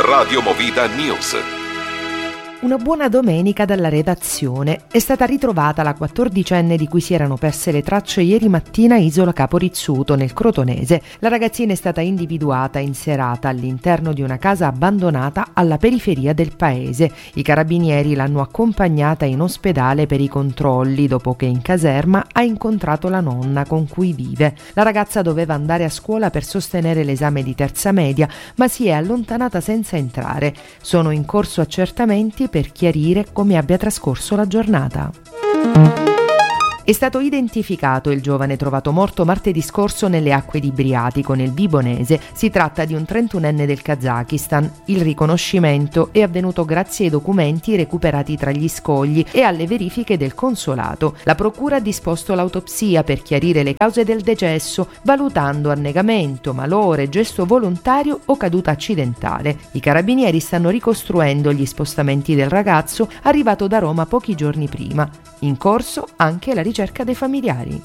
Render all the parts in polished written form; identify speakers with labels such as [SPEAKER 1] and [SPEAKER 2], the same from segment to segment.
[SPEAKER 1] Radio Movida News.
[SPEAKER 2] Una buona domenica dalla redazione. È stata ritrovata la 14enne di cui si erano perse le tracce ieri mattina a Isola Capo Rizzuto, nel Crotonese. La ragazzina è stata individuata in serata all'interno di una casa abbandonata alla periferia del paese. I carabinieri l'hanno accompagnata in ospedale per i controlli, dopo che in caserma ha incontrato la nonna con cui vive. La ragazza doveva andare a scuola per sostenere l'esame di terza media, ma si è allontanata senza entrare. Sono in corso accertamenti per chiarire come abbia trascorso la giornata. È stato identificato il giovane trovato morto martedì scorso nelle acque di Briatico, nel Vibonese. Si tratta di un 31enne del Kazakistan. Il riconoscimento è avvenuto grazie ai documenti recuperati tra gli scogli e alle verifiche del consolato. La procura ha disposto l'autopsia per chiarire le cause del decesso, valutando annegamento, malore, gesto volontario o caduta accidentale. I carabinieri stanno ricostruendo gli spostamenti del ragazzo arrivato da Roma pochi giorni prima. In corso anche la ricerca dei familiari.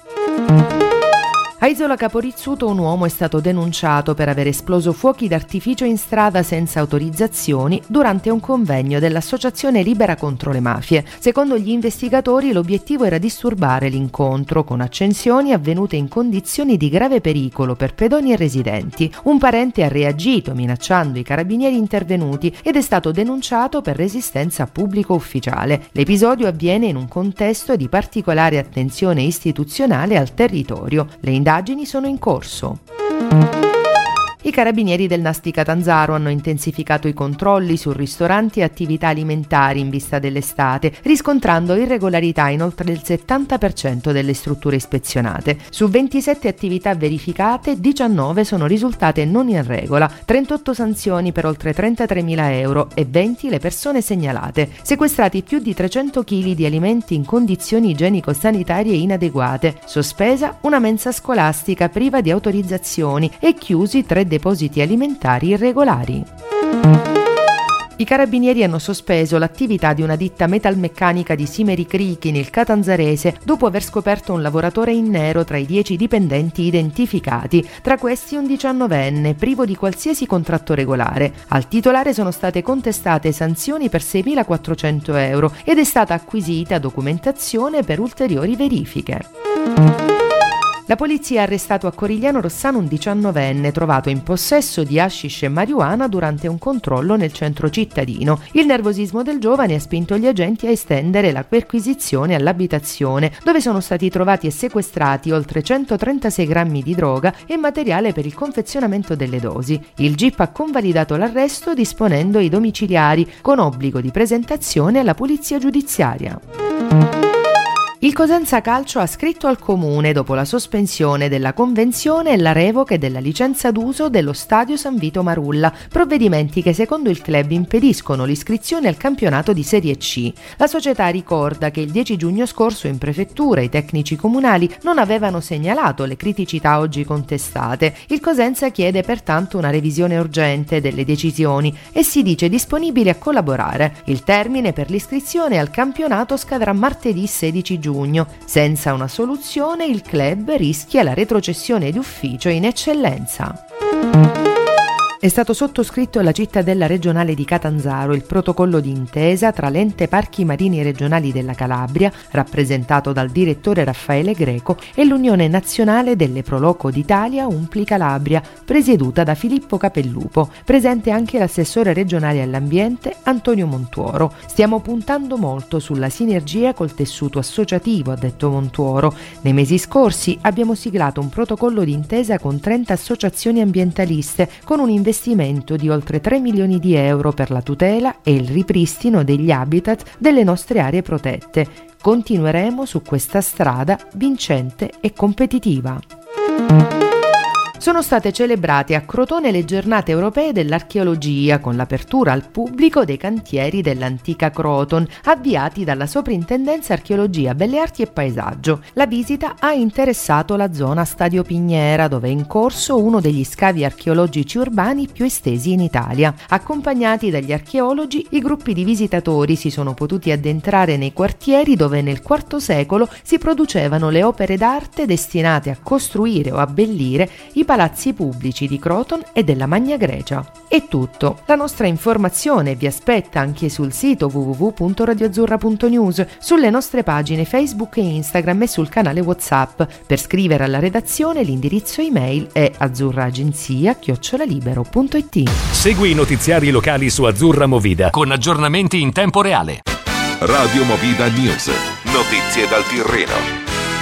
[SPEAKER 2] A Isola Capo Rizzuto un uomo è stato denunciato per aver esploso fuochi d'artificio in strada senza autorizzazioni durante un convegno dell'Associazione Libera contro le mafie. Secondo gli investigatori l'obiettivo era disturbare l'incontro con accensioni avvenute in condizioni di grave pericolo per pedoni e residenti. Un parente ha reagito minacciando i carabinieri intervenuti ed è stato denunciato per resistenza a pubblico ufficiale. L'episodio avviene in un contesto di particolare attenzione istituzionale al territorio. Le indagini sono in corso. I carabinieri del Nasti Catanzaro hanno intensificato i controlli su ristoranti e attività alimentari in vista dell'estate, riscontrando irregolarità in oltre il 70% delle strutture ispezionate. Su 27 attività verificate, 19 sono risultate non in regola, 38 sanzioni per oltre 33.000 euro e 20 le persone segnalate. Sequestrati più di 300 kg di alimenti in condizioni igienico-sanitarie inadeguate, sospesa una mensa scolastica priva di autorizzazioni e chiusi 3 depositi alimentari irregolari. I carabinieri hanno sospeso l'attività di una ditta metalmeccanica di Simeri Crichi nel Catanzarese dopo aver scoperto un lavoratore in nero tra i 10 dipendenti identificati, tra questi un 19enne privo di qualsiasi contratto regolare. Al titolare sono state contestate sanzioni per 6.400 euro ed è stata acquisita documentazione per ulteriori verifiche. La polizia ha arrestato a Corigliano Rossano un 19enne trovato in possesso di hashish e marijuana durante un controllo nel centro cittadino. Il nervosismo del giovane ha spinto gli agenti a estendere la perquisizione all'abitazione, dove sono stati trovati e sequestrati oltre 136 grammi di droga e materiale per il confezionamento delle dosi. Il GIP ha convalidato l'arresto disponendo i domiciliari, con obbligo di presentazione alla polizia giudiziaria. Il Cosenza Calcio ha scritto al Comune dopo la sospensione della convenzione e la revoca della licenza d'uso dello stadio San Vito Marulla, provvedimenti che secondo il club impediscono l'iscrizione al campionato di Serie C. La società ricorda che il 10 giugno scorso in prefettura i tecnici comunali non avevano segnalato le criticità oggi contestate. Il Cosenza chiede pertanto una revisione urgente delle decisioni e si dice disponibile a collaborare. Il termine per l'iscrizione al campionato scadrà martedì 16 giugno. Senza una soluzione il club rischia la retrocessione d'ufficio in eccellenza. È stato sottoscritto alla cittadella regionale di Catanzaro il protocollo d'intesa tra l'Ente Parchi Marini Regionali della Calabria, rappresentato dal direttore Raffaele Greco, e l'Unione Nazionale delle Proloco d'Italia Umpli Calabria, presieduta da Filippo Capellupo. Presente anche l'assessore regionale all'ambiente Antonio Montuoro. Stiamo puntando molto sulla sinergia col tessuto associativo, ha detto Montuoro. Nei mesi scorsi abbiamo siglato un protocollo d'intesa con 30 associazioni ambientaliste, con un investimento di oltre 3 milioni di euro per la tutela e il ripristino degli habitat delle nostre aree protette. Continueremo su questa strada vincente e competitiva. Sono state celebrate a Crotone le giornate europee dell'archeologia con l'apertura al pubblico dei cantieri dell'antica Croton avviati dalla Soprintendenza Archeologia, Belle Arti e Paesaggio. La visita ha interessato la zona Stadio Pignera, dove è in corso uno degli scavi archeologici urbani più estesi in Italia. Accompagnati dagli archeologi, i gruppi di visitatori si sono potuti addentrare nei quartieri dove nel IV secolo si producevano le opere d'arte destinate a costruire o abbellire i palazzi pubblici di Croton e della Magna Grecia. È tutto. La nostra informazione vi aspetta anche sul sito www.radioazzurra.news, sulle nostre pagine Facebook e Instagram e sul canale WhatsApp. Per scrivere alla redazione l'indirizzo email è azzurraagenzia@libero.it.
[SPEAKER 1] Segui i notiziari locali su Azzurra Movida con aggiornamenti in tempo reale.
[SPEAKER 3] Radio Movida News. Notizie dal Tirreno.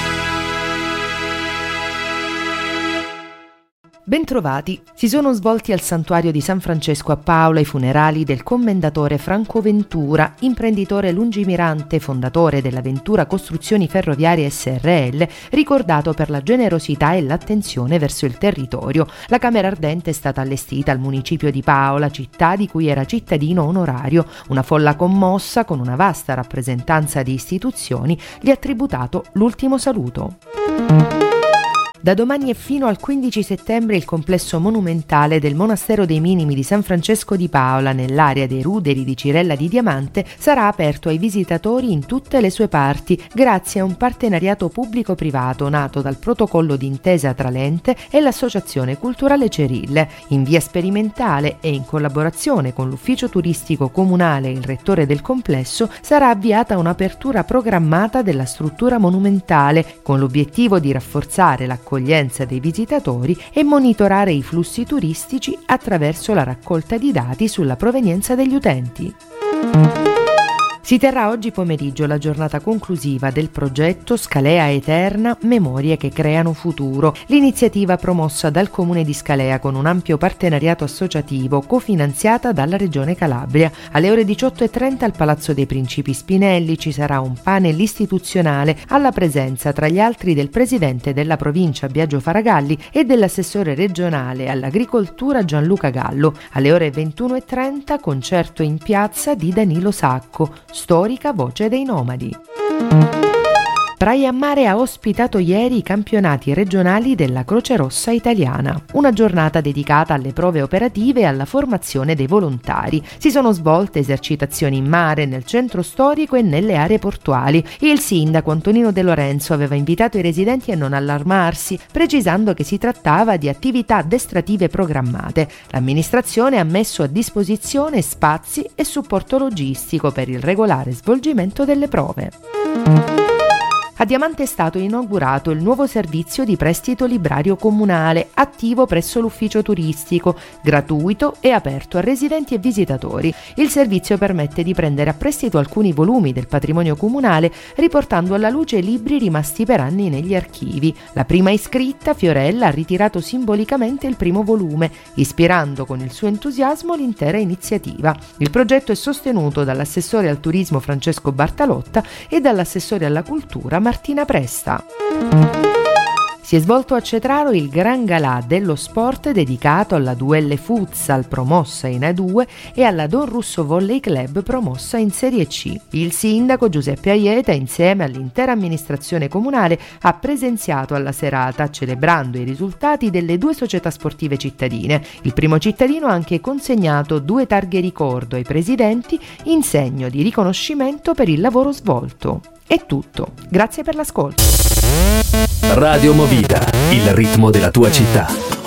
[SPEAKER 2] Bentrovati. Si sono svolti al santuario di San Francesco a Paola i funerali del commendatore Franco Ventura, imprenditore lungimirante, fondatore della Ventura Costruzioni Ferroviarie SRL, ricordato per la generosità e l'attenzione verso il territorio. La camera ardente è stata allestita al municipio di Paola, città di cui era cittadino onorario. Una folla commossa, con una vasta rappresentanza di istituzioni, gli ha tributato l'ultimo saluto. Da domani e fino al 15 settembre il complesso monumentale del Monastero dei Minimi di San Francesco di Paola, nell'area dei ruderi di Cirella di Diamante, sarà aperto ai visitatori in tutte le sue parti, grazie a un partenariato pubblico-privato nato dal protocollo d'intesa tra l'ente e l'Associazione Culturale Cerille. In via sperimentale e in collaborazione con l'ufficio turistico comunale e il rettore del complesso sarà avviata un'apertura programmata della struttura monumentale, con l'obiettivo di rafforzare l'accoglienza dei visitatori e monitorare i flussi turistici attraverso la raccolta di dati sulla provenienza degli utenti. Si terrà oggi pomeriggio la giornata conclusiva del progetto Scalea Eterna, Memorie che creano futuro, l'iniziativa promossa dal Comune di Scalea con un ampio partenariato associativo cofinanziata dalla Regione Calabria. Alle ore 18:30 al Palazzo dei Principi Spinelli ci sarà un panel istituzionale alla presenza tra gli altri del presidente della provincia Biagio Faragalli e dell'assessore regionale all'agricoltura Gianluca Gallo. Alle ore 21:30 concerto in piazza di Danilo Sacco, storica voce dei nomadi. Praia a Mare ha ospitato ieri i campionati regionali della Croce Rossa italiana, una giornata dedicata alle prove operative e alla formazione dei volontari. Si sono svolte esercitazioni in mare, nel centro storico e nelle aree portuali. Il sindaco Antonino De Lorenzo aveva invitato i residenti a non allarmarsi, precisando che si trattava di attività addestrative programmate. L'amministrazione ha messo a disposizione spazi e supporto logistico per il regolare svolgimento delle prove. A Diamante è stato inaugurato il nuovo servizio di prestito librario comunale, attivo presso l'ufficio turistico, gratuito e aperto a residenti e visitatori. Il servizio permette di prendere a prestito alcuni volumi del patrimonio comunale, riportando alla luce libri rimasti per anni negli archivi. La prima iscritta, Fiorella, ha ritirato simbolicamente il primo volume, ispirando con il suo entusiasmo l'intera iniziativa. Il progetto è sostenuto dall'assessore al turismo Francesco Bartalotta e dall'assessore alla cultura Martina Presta. Si è svolto a Cetraro il Gran Galà dello sport dedicato alla 2L Futsal promossa in A2 e alla Don Russo Volley Club promossa in Serie C. Il sindaco Giuseppe Aieta, insieme all'intera amministrazione comunale, ha presenziato alla serata, celebrando i risultati delle due società sportive cittadine. Il primo cittadino ha anche consegnato 2 targhe ricordo ai presidenti in segno di riconoscimento per il lavoro svolto. È tutto. Grazie per l'ascolto.
[SPEAKER 1] Radio Movida, il ritmo della tua città.